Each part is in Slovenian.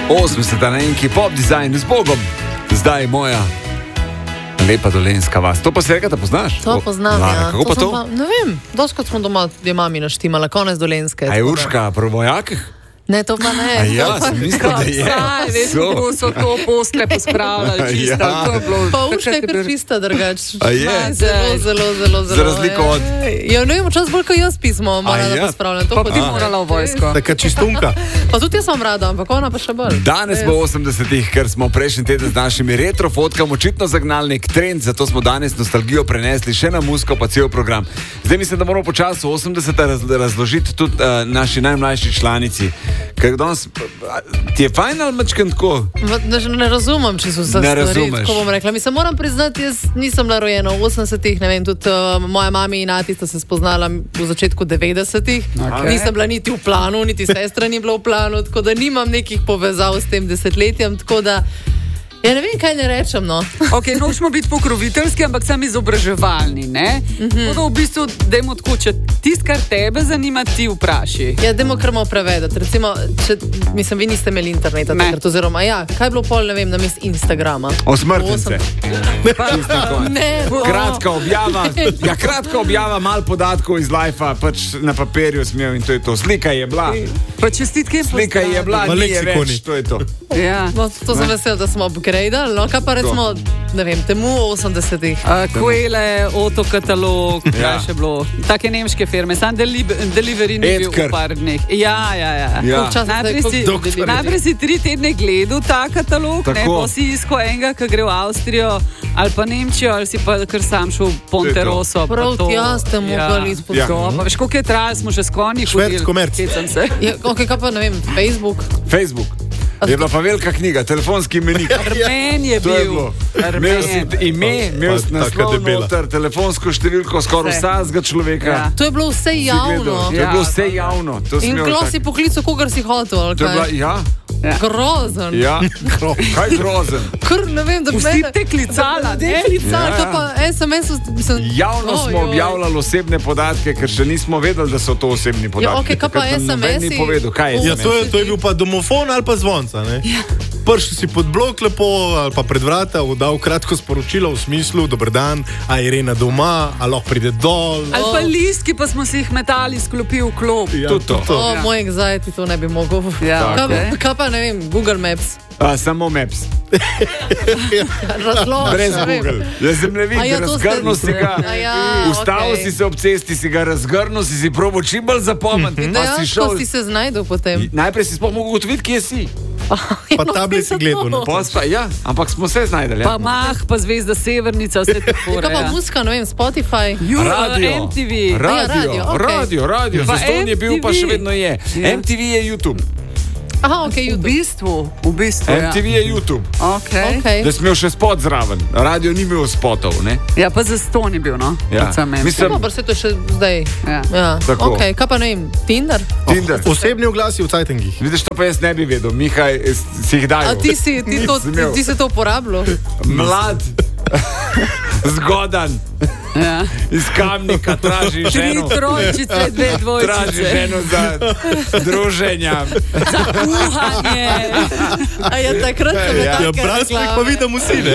80 na enki pop dizajn z Bogom. Zdaj moja lepa dolenjska vas. To pa se reka, da poznaš? To poznam, ja. Kako pa to? Ne vem, doskrat smo doma je mami naštimala, konec dolenjske. A je Urška pri vojakih? Ne, to pa ne. A ja, sem mislil, da je. Veš, kako so to posle pospravljali čisto. Pa Urška je kar čista drugač. A je? Zelo. Za razliko od... Ja, ne vem, čas bolj, ko jaz pismo mora da pospravljam. Pa ti morala v vojsko. Taka čistunka. Pa tudi jaz sem rada, ampak ona pa še bolj. Danes bo 80-ih, ker smo prejšnji teden z našimi retro fotkami očitno zagnali nek trend, zato smo danes nostalgijo prenesli še na muziko, pa cel program. Zdaj mislim, da moramo počasi 80-ta razložiti tudi naši najmlajši članici. Ker danes ti je fajn ali mačken tako? Ne razumem, če so vse stvari, tako bom rekla. Mislim, moram priznati, jaz nisem bila rojena v 80-ih, ne vem, tudi moja mami in ati sta se spoznala v začetku 90-ih. Okay. Nisem bila niti v planu, niti sestra ni bila v planu, tako da nimam nekih povezav s tem desetletjem, tako da ja ne vem, kaj ne rečem, no. Ok, nočemo biti pokroviteljski, ampak sam izobraževalni, ne? Tako da v bistvu, dajmo tako, če tist, kar tebe zanima, ti vpraši. Ja, dajmo kar malo prevedati. Recimo, mislim, vi niste imeli interneta takrat, oziroma, ja, kaj je bilo pol, ne vem, namest Instagrama? Osmrtnice. Ne. Kratka objava, kratka objava, malo podatkov iz lifea, pač na papirju smel in to je to. Slika je bila. Pa čestitke Slika je bila, ni je več, to je to. Ja. No, to sem vesel, da smo upgradali, no, kaj pa recimo, ne vem, temu 80-ih. Quelle, Autokatalog, kaj še bilo. Take nemške firme, sam Delivery ni bil v par dneh. Ja. Najprej si 3 tedne gledal ta katalog, ne, pa si iskal enega, ki gre v Avstrijo ali pa Nemčijo, ali si pa kar sam šel v Ponteroso. Prav tja ste mogli izpodobiti. Pa veš, koliko je trajalo, smo še s konji hodili. Švedsko merc. Ja, ok, kaj pa, ne vem, Facebook. Je bila pa velika knjiga, telefonski imenik. Armen je bil. Imel si ime, imel si naslov noter, telefonsko številko skoraj vsakega človeka. Ja. To je bilo vse javno. To je bilo vse javno. In klo si poklical, kogar si hotel, ali kaj? Ja. Grozen. Ja, kaj grozen? Kar ne vem, da bi vsi te klicala, ne? Kaj pa SMS-u... Javno smo objavljali osebne podatke, ker še nismo vedeli, da so to osebni podatki. Ja, ok, kaj pa SMS-i? Ja, to je bil pa domofon ali pa zvonca, ne? Prišel si pod blok lepo ali pa pred vrata, dal kratko sporočilo v smislu, dober dan, a Irena doma, a lahko pride dol. Ali pa listki, pa smo si jih metali, sklopi v klop. Ja, to. Moj anxiety to ne bi mogel. Kaj pa, ne vem, Google Maps? Samo Maps. Razlož. Brez Google. Zemljevid, razgrnil si ga. Ustavil si se ob cesti, si ga razgrnil, si probo čim bolj zapomniti. Ko si se znajdel potem. Najprej si sploh mogel ugotoviti, kje si. Pa tablet si gledal. Ja, ampak smo se znajdeli. Pa Mah, pa Zvezda Severnica, vse tako. Kaj pa muzika, ne vem, Spotify. Radio. MTV. Radio. Zastonj je bil, pa še vedno je. MTV je YouTube. Aha, ok, YouTube. V bistvu, MTV je YouTube. Ok. Da si imel še spot zraven. Radio ni imel spotov, ne? Ja, pa zastonj je bil, no? Ja. Mislim, dobro, se to še zdaj. Ja. Tako. Ok, kaj pa ne vem, Tinder? Osebni oglasi v cajtengih. Vidiš, to pa jaz ne bi vedel. Mihaj, si jih dajal. A ti si to uporabljal? Mlad. Zgodan. Ja. Iz Kamnika traži ženo. 3 trojčice, 2 dvojčice. Traži ženo za druženja. Za kuhanje. A ja, takrat so me take reklame. Brali smo jih pa vidim vsi, ne?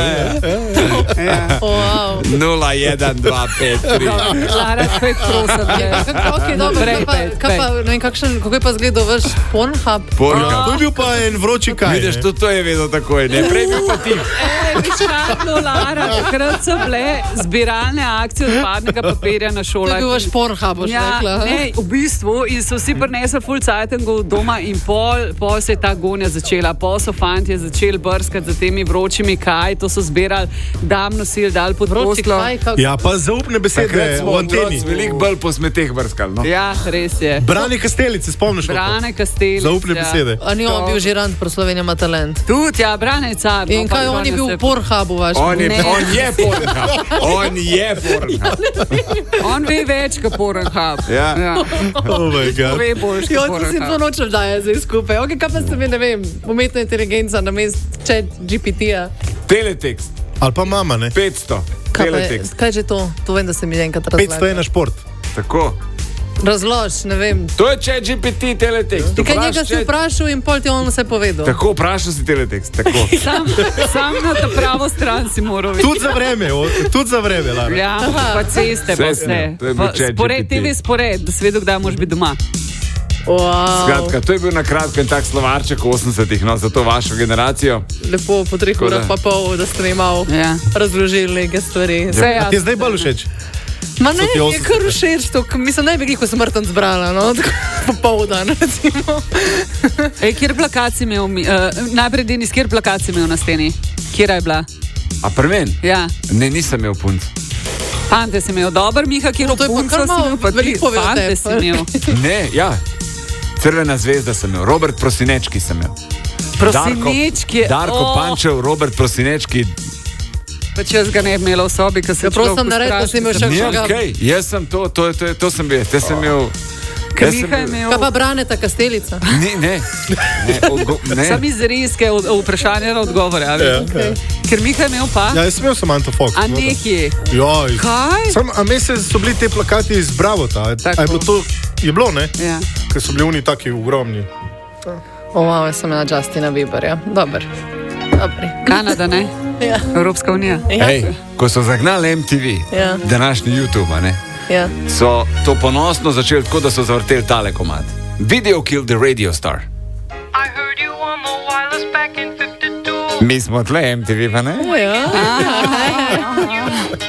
Wow. 0, 1, 2, 5, 3. Lara, spet prosim. Ok, dobro, kako je pa zgledal vaš Pornhub? To je bil pa en vroči kaj. Vidiš, tudi to je vedel takoj, ne? Prej bil pa ti. Viš kakno, Lara, takrat so bile zbiralne akcije odpadnega papirja na šolah. To je bil vaš Pornhub, boš rekla. Ne, v bistvu, in so vsi prinesli full cajtengov doma in pol se je ta gonja začela. Pol so fantje začeli brskati za temi vročimi kaj, to so zbirali, dam nosili, dal pod poslo. Ja, pa zaupne besede v anteni. Veliko bolj po smeteh brskali, no? Ja, res je. Brane Kastelice, spomniš? Brane Kastelice. Zaupne besede. A ni on bil že rand pro Slovenija ima talent? Tudi, ja, Brane je car. In kaj on je bil v Pornhubu vaš? On je Pornhub. On ve več kot Pornhub. Ja. Oh my God. Ve boljš kot Pornhub. Jo, si to nočem daje zdaj skupaj. Ok, kaj pa ste mi, ne vem, umetna inteligenca na mest chat GPT-ja? Teletext. Ali pa mama, ne? 500. Teletext. Kaj je že to? To vem, da se mi enkrat razlaga. 500 je na šport. Tako. Razlož, ne vem. To je ChatGPT teletekst. Kaj njega si vprašal in pol ti on vse povedal. Tako, vprašal si teletekst. Sam na ta pravo stran si moral videti. Tudi za vreme, Lara. Ja, pa ceste, pa vse. TV spored, da si vedel, kdaj moraš biti doma. Wow. Skratka, to je bil na kratko en tak slovarček v 80-ih, no, za to vašo generacijo. Lepo, po 3 urah pa pol, da ste mi malo razložili neke stvari. A ti je zdaj bolj všeč? Ma ne, je kar všeč to, mislim, ne bi jih smrtno zbrala, no, tako popoldan, recimo. Kjer plakat si imel, najprej Denis, kjer plakat si imel na steni? Kjera je bila? A pri meni? Ja. Ne, nisem imel punc. Fante si imel, dober Miha, kjer punco si imel, pa ti fante si imel. Ne, ja. Crvena zvezda sem imel, Robert Prosinečki sem imel. Prosinečki? Darko Pančev, Robert Prosinečki. Pa če jaz ga ne bi imela v sobi, ko se človek ustraši. Ja, prosim, nared, da si imel še koga. Okej, jaz sem to sem bil, te sem imel... Kaj pa Braneta Kastelica? Ne. Sam izreske vprašanja na odgovore. Ker Miha je imel pa... Ja, jaz sem imel Samantha Fox. A nekje? Joj. Kaj? A mesec so bili te plakati iz Bravota. Je bilo, ne? Ja. Ker so bili oni taki ogromni. Wow, jaz sem na Justina Bieberja. Dobar. Kanada, ne? Ja. Evropska unija. Ej, ko so zagnali MTV, današnji YouTube, ne? Ja. So to ponosno začeli tako, da so zavrteli tale komad. Video killed the radio star. Mi smo tle MTV, pa ne? Ja.